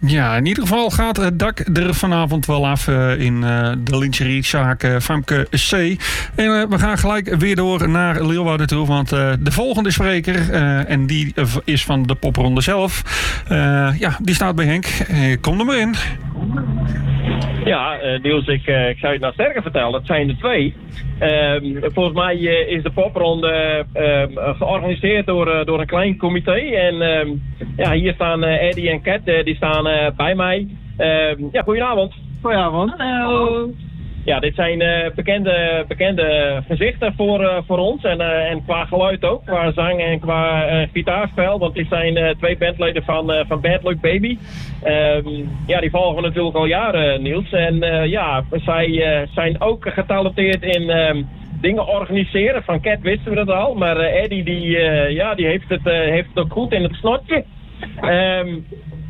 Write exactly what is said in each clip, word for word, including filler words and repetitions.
Ja, in ieder geval gaat het dak er vanavond wel af uh, in uh, de lingeriezaak uh, Famke C. En uh, we gaan gelijk weer door naar Leeuwarden toe, want uh, de volgende spreker, uh, en die uh, is van de popronde zelf, uh, ja, die staat bij Henk. Uh, kom er maar in. Ja, uh, Niels, ik, uh, ik zou je het nou sterker vertellen. Het zijn er twee. Uh, volgens mij uh, is de popronde uh, georganiseerd door, uh, door een klein comité. En uh, ja, hier staan uh, Eddie en Kat, uh, die staan uh, bij mij. Uh, ja, goedenavond. Goedenavond. Hallo. Ja, dit zijn uh, bekende, bekende gezichten voor, uh, voor ons. En, uh, en qua geluid ook, qua zang en qua uh, gitaarspel. Want dit zijn uh, twee bandleden van, uh, van Bad Luck Baby. Um, ja, die volgen natuurlijk al jaren, Niels. En uh, ja, zij uh, zijn ook getalenteerd in um, dingen organiseren. Van Cat wisten we dat al. Maar uh, Eddie, die, uh, ja, die heeft, het, uh, heeft het ook goed in het snotje. Um,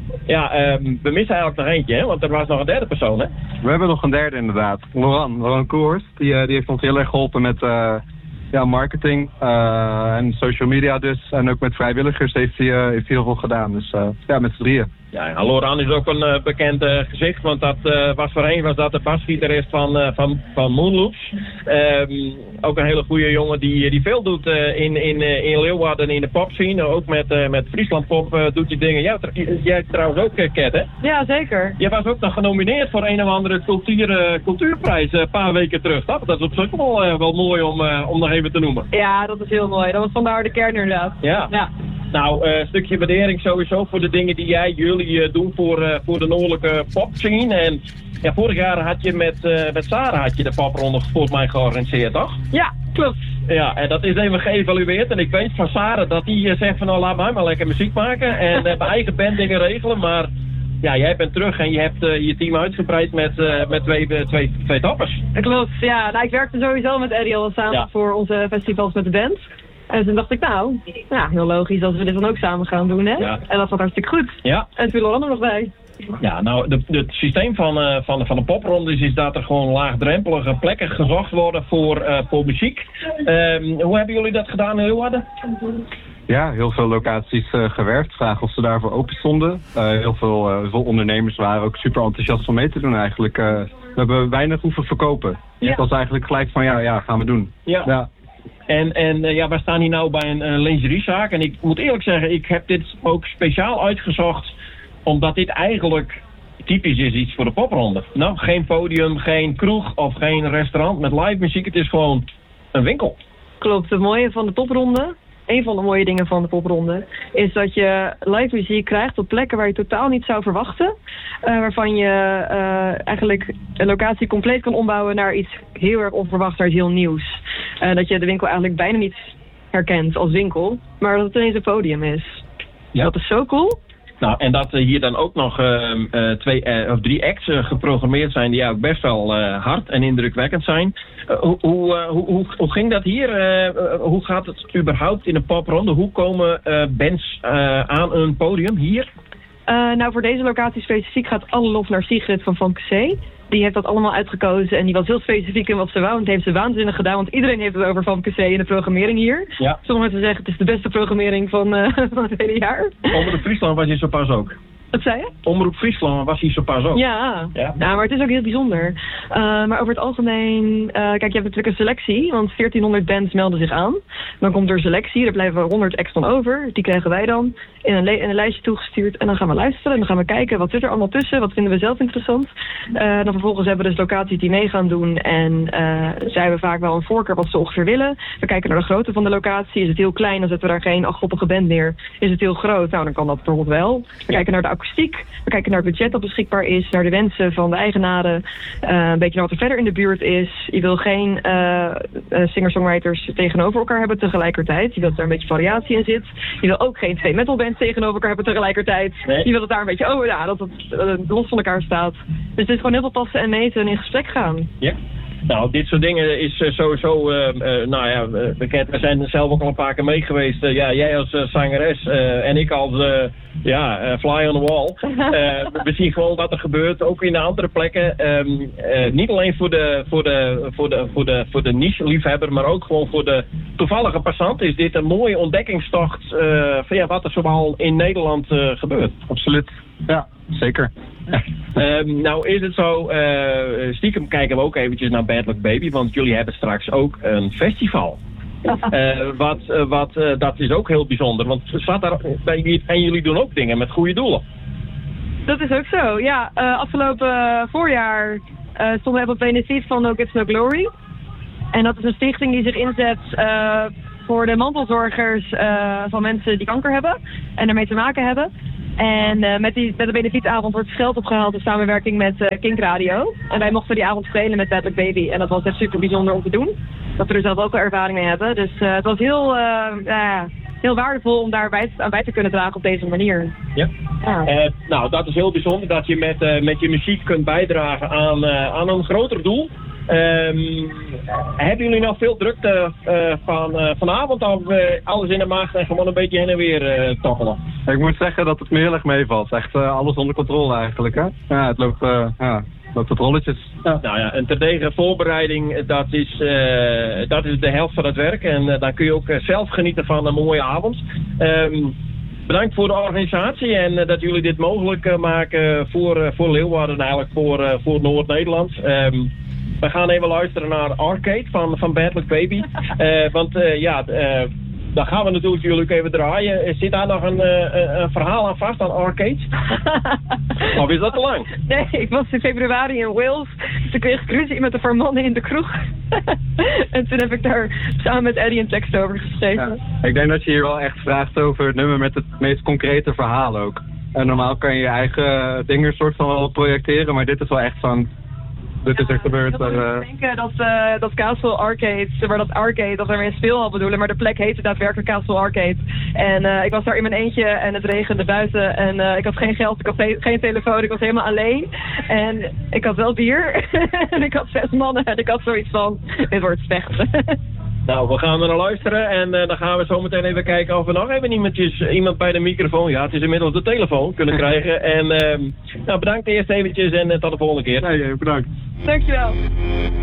Ja, um, we missen eigenlijk nog eentje, hè? Want er was nog een derde persoon, hè? We hebben nog een derde inderdaad. Laurent, Laurent Koers. Die, uh, die heeft ons heel erg geholpen met uh, ja, marketing uh, en social media dus. En ook met vrijwilligers heeft hij, uh, heeft hij heel veel gedaan. Dus uh, ja, met z'n drieën. Ja, ja, Laurent is ook een uh, bekend uh, gezicht, want dat uh, was voorheen was dat de basgitarist van, uh, van, van Moonloops. Um, ook een hele goede jongen die, die veel doet uh, in, in, uh, in Leeuwarden in de popscene. Ook met, uh, met Friesland Pop uh, doet je dingen. Jij, jij trouwens ook, uh, Kat, hè? Ja, zeker. Jij was ook nog genomineerd voor een of andere cultuur, uh, cultuurprijs uh, een paar weken terug. Dat, dat is op zich wel, uh, wel mooi om, uh, om nog even te noemen. Ja, dat is heel mooi. Dat was van de harde kern inderdaad. Ja. ja. Nou, uh, een stukje waardering sowieso voor de dingen die jij, jullie uh, doen voor, uh, voor de noordelijke popscene. En ja, vorig jaar had je met, uh, met Sarah had je de popronde volgens mij georganiseerd, toch? Ja, klopt. Ja, en dat is even geëvalueerd. En ik weet van Sarah dat die uh, zegt van nou laat mij maar lekker muziek maken. En uh, mijn eigen band dingen regelen, maar ja, jij bent terug en je hebt uh, je team uitgebreid met, uh, met twee, uh, twee, twee toppers. Klopt, ja. Nou, ik werkte sowieso met Eddie al samen ja. voor onze festivals met de band. En toen dacht ik, nou, ja, heel logisch als we dit dan ook samen gaan doen, hè? Ja. En dat was hartstikke goed. Ja. En toen Laurent er nog bij. Ja, nou, de, de, het systeem van, uh, van, van de popronde is, is dat er gewoon laagdrempelige plekken gezocht worden voor, uh, voor muziek. Um, hoe hebben jullie dat gedaan in Leeuwarden? Ja, heel veel locaties uh, gewerkt. Vragen of ze daarvoor open stonden. Uh, heel veel, uh, veel ondernemers waren ook super enthousiast om mee te doen eigenlijk. Uh, we hebben weinig hoeven verkopen. Ja. Het was eigenlijk gelijk van ja, ja, gaan we doen. Ja. ja. En, en uh, ja, we staan hier nou bij een uh, lingeriezaak. En ik moet eerlijk zeggen, ik heb dit ook speciaal uitgezocht. Omdat dit eigenlijk typisch is iets voor de popronde. Nou, geen podium, geen kroeg of geen restaurant met live muziek. Het is gewoon een winkel. Klopt, het mooie van de popronde, een van de mooie dingen van de popronde, is dat je live muziek krijgt op plekken waar je totaal niet zou verwachten. Uh, waarvan je uh, eigenlijk een locatie compleet kan ombouwen naar iets heel erg onverwachts, naar iets heel nieuws. Uh, dat je de winkel eigenlijk bijna niet herkent als winkel, maar dat het ineens een podium is. Ja. Dat is zo cool. Nou, en dat uh, hier dan ook nog uh, uh, twee uh, of drie acts uh, geprogrammeerd zijn die ook best wel uh, hard en indrukwekkend zijn. Uh, hoe, hoe, uh, hoe, hoe, hoe ging dat hier? Uh, uh, hoe gaat het überhaupt in een popronde? Hoe komen uh, bands uh, aan een podium hier? Uh, nou, voor deze locatie specifiek gaat alle lof naar Sigrid van Famke C. Die heeft dat allemaal uitgekozen en die was heel specifiek in wat ze wou. En dat heeft ze waanzinnig gedaan, want iedereen heeft het over Famke C in de programmering hier. Ja. Sommige mensen zeggen het is de beste programmering van, uh, van het hele jaar. Omroep Friesland was hier zo pas ook. Wat zei je? Omroep Friesland was hier zo pas ook. Ja, ja. Nou, maar het is ook heel bijzonder. Uh, maar over het algemeen, uh, kijk, je hebt natuurlijk een selectie, want veertienhonderd bands melden zich aan. Dan komt er selectie, er blijven honderd acts dan over. Die krijgen wij dan in een, le- in een lijstje toegestuurd en dan gaan we luisteren. En dan gaan we kijken, wat zit er allemaal tussen, wat vinden we zelf interessant. Uh, dan vervolgens hebben we dus locaties die mee gaan doen en uh, zij hebben vaak wel een voorkeur wat ze ongeveer willen. We kijken naar de grootte van de locatie. Is het heel klein, dan zetten we daar geen achtkoppige band neer. Is het heel groot, nou dan kan dat bijvoorbeeld wel. We kijken naar de akoestiek, we kijken naar het budget dat beschikbaar is, naar de wensen van de eigenaren, uh, een beetje naar wat er verder in de buurt is. Je wil geen uh, uh, singer-songwriters tegenover elkaar hebben tegelijkertijd. Je wil dat er een beetje variatie in zit. Je wil ook geen twee metalbands tegenover elkaar hebben tegelijkertijd. Nee. Je wil dat daar een beetje, oh ja, dat het uh, los van elkaar staat. Dus het is gewoon heel veel passen en meten en in gesprek gaan. Ja. Nou, dit soort dingen is uh, sowieso, uh, uh, nou ja, uh, bekend. We zijn zelf ook al een paar keer mee geweest. Uh, ja, jij als uh, zangeres uh, en ik als uh, ja, uh, fly on the wall. Uh, we zien gewoon wat er gebeurt, ook in de andere plekken. Um, uh, niet alleen voor de, voor de, voor de, voor de, voor de niche-liefhebber, maar ook gewoon voor de toevallige passant is dit een mooie ontdekkingstocht uh, van ja, wat er zoal in Nederland uh, gebeurt. Absoluut. Ja, zeker. Um, nou is het zo, uh, stiekem kijken we ook eventjes naar Bad Luck Baby, want jullie hebben straks ook een festival. Uh, wat, uh, wat, uh, dat is ook heel bijzonder, want staat daar, en jullie doen ook dingen met goede doelen. Dat is ook zo, ja. Uh, afgelopen uh, voorjaar uh, stonden we op het benefiet van No Kids No Glory. En dat is een stichting die zich inzet uh, voor de mantelzorgers uh, van mensen die kanker hebben en ermee te maken hebben. En uh, met, die, met de benefietavond wordt geld opgehaald in samenwerking met uh, Kink Radio. En wij mochten die avond spelen met Bad Luck Baby. En dat was echt super bijzonder om te doen. Dat we er zelf ook wel ervaring mee hebben. Dus uh, het was heel, uh, uh, heel waardevol om daar bij, aan bij te kunnen dragen op deze manier. Ja. ja. Uh, nou, dat is heel bijzonder dat je met, uh, met je muziek kunt bijdragen aan, uh, aan een groter doel. Um, hebben jullie nog veel drukte uh, van, uh, vanavond of uh, alles in de maag en gewoon een beetje heen en weer uh, tokkelen? Ik moet zeggen dat het me heel erg meevalt. Echt uh, alles onder controle eigenlijk. Hè? Ja, het loopt, uh, ja, het loopt op rolletjes. Ja. Nou ja, een terdege voorbereiding, dat is, uh, dat is de helft van het werk. En uh, dan kun je ook uh, zelf genieten van een mooie avond. Um, Bedankt voor de organisatie en uh, dat jullie dit mogelijk uh, maken voor, uh, voor Leeuwarden en eigenlijk voor, uh, voor Noord-Nederland. Um, we gaan even luisteren naar Arcade van, van Bad Luck Baby. Uh, want uh, ja, uh, dan gaan we natuurlijk jullie even draaien. Zit daar nog een, uh, een verhaal aan vast aan Arcade? Of is dat te lang? Nee, ik was in februari in Wales. Toen kreeg ik ruzie met een paar mannen in de kroeg. En toen heb ik daar samen met Eddie een tekst over geschreven. Ja, ik denk dat je hier wel echt vraagt over het nummer met het meest concrete verhaal ook. En normaal kan je je eigen dingen soort van wel projecteren, maar dit is wel echt van... Dit is er gebeurd. Ik uh... denken dat, uh, dat Castle Arcade, waar dat arcade, dat er weer een speelhal bedoelen, maar de plek heette daadwerkelijk Castle Arcade. En uh, ik was daar in mijn eentje en het regende buiten en uh, ik had geen geld, ik had te- geen telefoon, ik was helemaal alleen. En ik had wel bier en ik had zes mannen en ik had zoiets van, dit wordt vechten. Nou, we gaan er naar luisteren en uh, dan gaan we zo meteen even kijken of we nog even iemandjes, iemand bij de microfoon, ja het is inmiddels de telefoon, kunnen krijgen. En uh, nou, bedankt eerst eventjes en uh, tot de volgende keer. Nee, bedankt. Dankjewel.